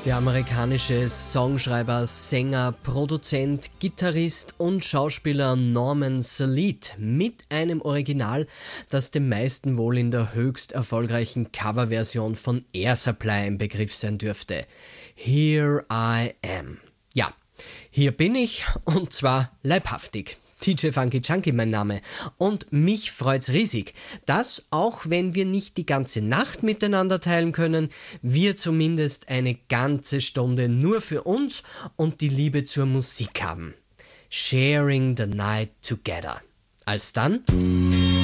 Der amerikanische Songschreiber, Sänger, Produzent, Gitarrist und Schauspieler Norman Salit mit einem Original, das den meisten wohl in der höchst erfolgreichen Coverversion von Air Supply im Begriff sein dürfte. Here I Am. Ja, hier bin ich und zwar leibhaftig. DJ Funky Junkie mein Name und mich freut's riesig, dass, auch wenn wir nicht die ganze Nacht miteinander teilen können, wir zumindest eine ganze Stunde nur für uns und die Liebe zur Musik haben. Sharing the night together. Alsdann.